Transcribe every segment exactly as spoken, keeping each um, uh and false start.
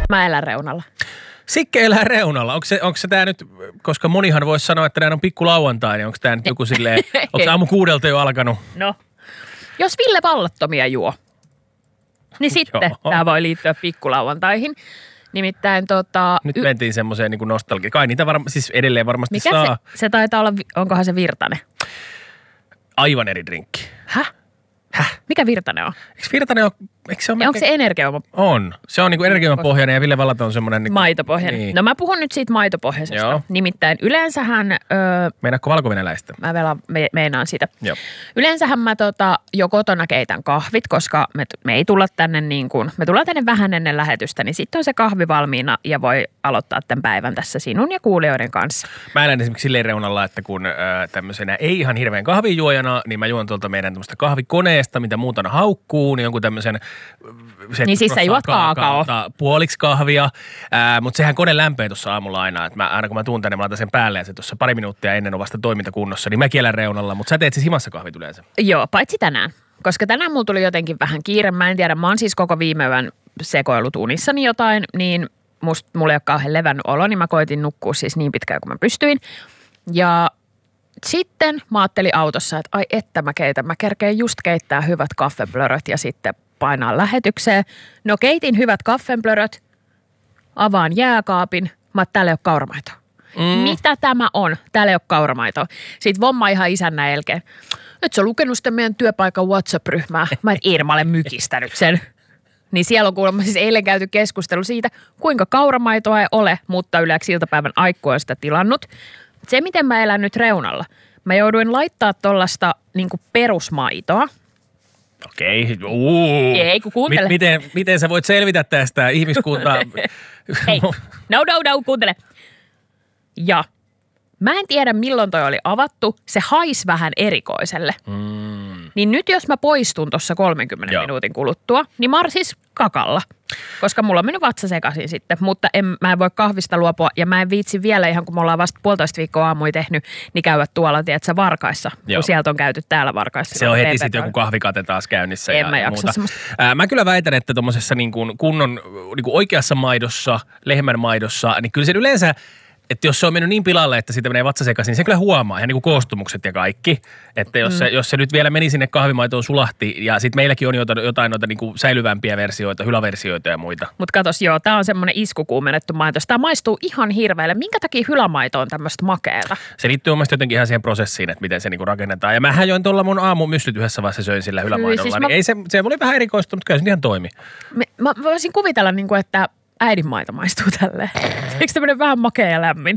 Mä elän reunalla. Sikke elää reunalla. Onko se, onko se tää nyt, koska monihan voisi sanoa, että tää on pikku lauantai, niin onko tää nyt joku silleen, onko se aamu kuudelta jo alkanut? No, jos Ville vallattomia juo, niin sitten tää voi liittyä pikkulauantaihin. Nimittäin tota... Nyt y- mentiin semmoiseen niin nostalgiaan. Kai niitä varma, siis edelleen varmasti Mikä saa. Se, se taitaa olla, onkohan se Virtanen? Aivan eri drinkki. Häh? Häh? Mikä Virtanen on? Eikö Virtanen ole... Eikö se ole onko se energiajuoma? On. Se on niinku energiajuomapohjainen ja Ville Vallaton on semmoinen... Niinku, maitopohjainen. Niin. No mä puhun nyt siitä maitopohjaisesta. Joo. Nimittäin yleensähän... Öö, Meinaatko valkovenäläistä? Mä vielä me, meinaan sitä. Joo. Yleensähän mä tota, jo kotona keitän kahvit, koska me, me ei tulla tänne niin kuin... Me tullaan tänne vähän ennen lähetystä, niin sitten on se kahvi valmiina ja voi aloittaa tämän päivän tässä sinun ja kuulijoiden kanssa. Mä elän esimerkiksi silleen reunalla, että kun äh, tämmöisenä ei ihan hirveän kahvijuojana, niin mä juon tuolta meidän tämmöistä kahvikoneesta, mitä muutana haukkuu, niin jonkun tämmöisen... Niin siis sä juot kaakao. Puoliksi kahvia, ää, mutta sehän kone lämpee tuossa aamulla aina. Että mä, aina kun mä tuun tänne, mä laitan sen päälle ja se tuossa pari minuuttia ennen on vasta toimintakunnossa. Niin mä kielän reunalla, mutta sä teet siis himassa kahvit yleensä. Joo, paitsi tänään. Koska tänään mulla tuli jotenkin vähän kiire. Mä en tiedä, mä oon siis koko viime yön sekoillut unissani jotain, niin must, mulla ei ole kauhean levännyt olo, niin mä koitin nukkua siis niin pitkään kuin mä pystyin. Ja sitten mä ajattelin autossa, että ai että mä keitän. Mä kerkeen just keittää hyvät kaffeplöröt ja sitten painaa lähetykseen. No keitin hyvät kaffenplöröt, avaan jääkaapin. Mä oon, täällä ei ole kauramaitoa. Mm. Mitä tämä on? Täällä ei ole kauramaitoa. Sitten vomma ihan isännä elkeen. Et sä lukenut sitä meidän työpaikan WhatsApp-ryhmää. Mä en Irma ole mykistänyt sen. Niin siellä on kuulemma siis eilen käyty keskustelu siitä, kuinka kauramaitoa ei ole, mutta yleensä iltapäivän aikku on sitä tilannut. Se, miten mä elän nyt reunalla. Mä jouduin laittaa tollaista niinku perusmaitoa. Okei. Uu. Ei, kun kuuntele. M- miten, miten sä voit selvitä tästä ihmiskuntaa? Hei, no, no, no, kuuntele. Ja mä en tiedä, milloin toi oli avattu. Se haisi vähän erikoiselle. Mm. Niin nyt jos mä poistun tuossa kolmenkymmenen Joo. minuutin kuluttua, niin mä oon siis kakalla. Koska mulla on mennyt vatsa sekaisin sitten, mutta en, mä en voi kahvista luopua. Ja mä en viitsi vielä ihan, kun me ollaan vasta puolitoista viikkoa aamuja tehnyt, niin käydä tuolla, tiedätkö, Varkaissa. Joo. Kun sieltä on käyty täällä Varkaissa. Se on heti sitten joku kahvikate taas käynnissä. En ja mä jaksa muuta. semmoista. Ää, mä kyllä väitän, että tuommoisessa niin kuin kunnon niin kuin oikeassa maidossa, lehmän maidossa, niin kyllä se yleensä... Että jos se on mennyt niin pilalle, että siitä menee vatsa sekaisin, niin se kyllä huomaa, ihan niin kuin koostumukset ja kaikki. Että jos, mm. se, jos se nyt vielä meni sinne kahvimaitoon sulahti, ja sitten meilläkin on jotain, jotain noita niin kuin säilyvämpiä versioita, hyläversioita ja muita. Mutta katos, joo, tää on semmoinen iskukuumennettu maito. Tää maistuu ihan hirveälle. Minkä takia hylämaito on tämmöistä makeata? Se liittyy mun mielestä jotenkin ihan siihen prosessiin, että miten se niin kuin rakennetaan. Ja mähän join tuolla mun aamumussyt yhdessä vaiheessa söin sillä hylämaidolla. Siis niin mä... ei se, se oli vähän erikoista, mutta kyllä se ihan toimi. Me, mä voisin kuvitella, niin kuin, että äidin maito maistuu tälleen. Eikö tämmöinen vähän makea ja lämmin?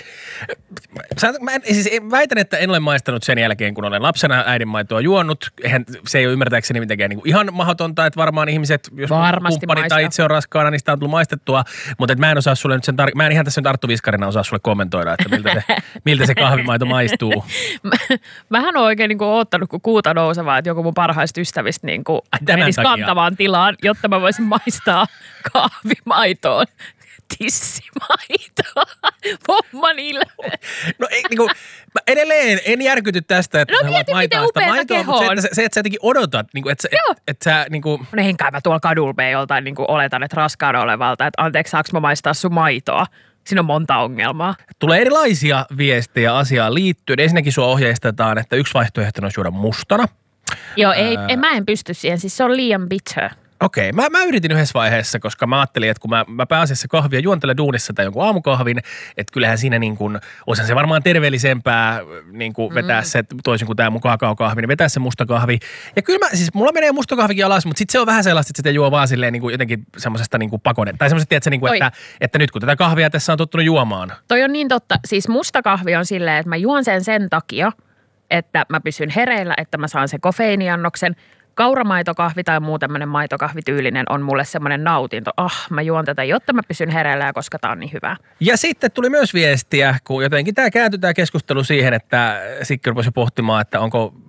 Sä, mä en, siis väitän, että en ole maistanut sen jälkeen, kun olen lapsena äidinmaitoa juonut. Eihän, se ei ole ymmärtääkseni mitenkään niin kuin ihan mahdotonta, että varmaan ihmiset, jos kumppani tai itse on raskaana, niin sitä on tullut maistettua. Mutta mä en osaa sulle nyt sen tar- mä en ihan tässä nyt Arttu Viskarina osaa sulle kommentoida, että miltä se, miltä se kahvimaito maistuu. mä, mähän olen oikein niin kuin oottanut, kun kuuta nousevaa, että joku mun parhaista ystävistä niin kuin menisi takia. Kantavaan tilaan, jotta mä voisin maistaa kahvimaitoon. Tissimaitoa. Pomman ilme. No ei niinku, mä edelleen en järkyty tästä, että no sä mieti, miten upeata keho on. Se, se, että sä jotenkin odotat, niinku, että sä, et, et sä niinku... No enkä mä tuolla kadulla mene joltain niinku oletan, että raskaana olevalta, että anteeksi, saanko mä maistaa sun maitoa? Siinä on monta ongelmaa. Tulee erilaisia viestejä asiaan liittyen. Ensinnäkin sua ohjeistetaan, että yksi vaihtoehto on juoda mustana. Joo, ei, Ää... en, mä en pysty siihen. Siis se on liian bitter. Okei, okay. mä, mä yritin yhdessä vaiheessa, koska mä ajattelin, että kun mä, mä pääasiassa kahvia juontelen duunissa tai jonkun aamukahvin, että kyllähän siinä niin kuin, osan se varmaan terveellisempää niin kuin vetää mm. se, toisin kuin tämä mun kaakaokahvi, niin vetää se musta kahvi. Ja kyllä mä, siis mulla menee musta kahvikin alas, mutta sitten se on vähän sellaista, että sitä juo vaan silleen niin kuin jotenkin semmoisesta niin kuin pakonen. Tai semmoisesta, tiedätkö, niin kuin, että, että nyt kun tätä kahvia tässä on tottunut juomaan. Toi on niin totta. Siis musta kahvi on silleen, että mä juon sen sen takia, että mä pysyn hereillä, että mä saan sen kofeiiniannoksen. Kauramaitokahvi tai muu tämmöinen maitokahvityylinen on mulle semmoinen nautinto. Ah, mä juon tätä, jotta mä pysyn hereillä ja koska tää on niin hyvää. Ja sitten tuli myös viestiä, kun jotenkin tämä kääntyi tämä keskustelu siihen, että Sikki rupesi pohtimaan, että onko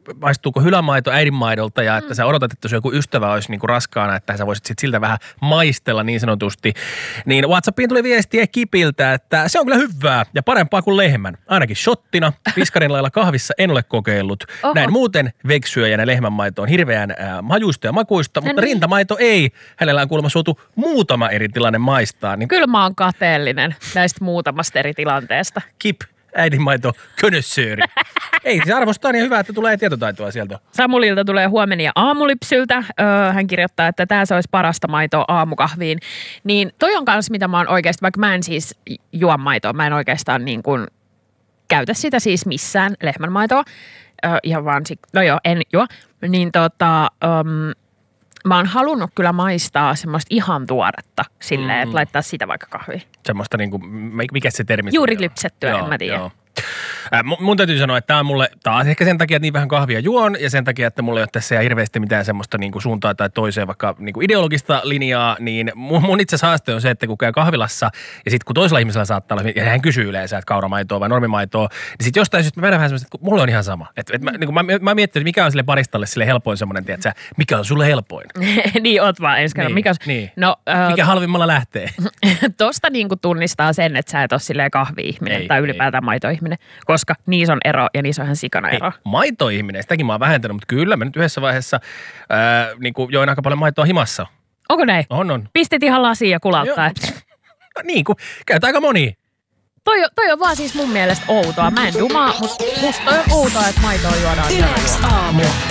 maistuuko hylämaito äidinmaidolta ja että mm. sä odotat, että jos joku ystävä olisi niinku raskaana, että sä voisit sit siltä vähän maistella niin sanotusti. Niin WhatsAppiin tuli viestiä Kipiltä, että se on kyllä hyvää ja parempaa kuin lehmän. Ainakin shottina. Viskarin lailla kahvissa en ole kokeillut. Oho. Näin muuten veksyöjänä lehmänmaito on hirveän äh, majuista ja makuista, no mutta niin. Rintamaito ei. Hänellä on kuulemma suotu muutama eri tilanne maistaa. Niin... Kyllä mä oon kateellinen näistä muutamasta eri tilanteesta. Kip, äidinmaito, könössööri. Ei, se arvostaa niin hyvä, että tulee tietotaitoa sieltä. Samulilta tulee huomenna aamulipsyltä. Öö, hän kirjoittaa, että tämä se olisi parasta maitoa aamukahviin. Niin toi on kans, mitä mä oon oikeasti, vaikka mä en siis juo maitoa, mä en oikeastaan niin kuin käytä sitä siis missään lehmänmaitoa. Öö, ihan vaan, no joo, en juo. Niin tota... Um, Mä oon halunnut kyllä maistaa semmoista ihan tuoretta silleen, mm. että laittaa sitä vaikka kahviin. Semmoista niinku, mikä se termi? Juuri lypsettyä, joo, en mä tiedä. Joo. Äh, mun täytyy sanoa, että tämä on mulle taas ehkä sen takia, että niin vähän kahvia juon ja sen takia, että mulla ei ole tässä hirveästi mitään semmoista niinku suuntaa tai toiseen vaikka niinku ideologista linjaa, niin mun, mun itse asiassa haaste on se, että kun käy kahvilassa ja sitten kun toisella ihmisellä saattaa olla, ja hän kysyy yleensä, että kauramaitoa vai normimaitoa, niin sitten jostain syystä mä vedän vähän semmoista, että mulla on ihan sama. Et, et mä, niinku, mä, mä mietin, että mikä on sille baristalle sille helpoin semmoinen, tiedätkö, mikä on sulle helpoin? Niin, oot vaan ensi kerran. Niin, mikä, niin. No, äh, mikä halvimmalla lähtee? Tosta niinku tunnistaa sen, että sä et ole silleen kahvi-ihminen ei, tai ylipäätään ei. maitoihminen, koska niissä on ero ja niissä on ihan sikana ero. Ei, maitoihminen, sitäkin mä oon vähentänyt, mutta kyllä mä nyt yhdessä vaiheessa ää, niin kuin join aika paljon maitoa himassa. Onko näin? On, on. Pistit ihan lasia ja kulauttaa. No, niin kuin käytä aika moni. Toi, toi on vaan siis mun mielestä outoa. Mä en dumaa, mutta musta toi on outoa, että maitoa juodaan. Yleis aamu.